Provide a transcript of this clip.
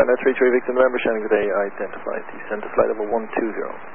China 33 Victor November, Shanghai today identified. Descend to flight level 120.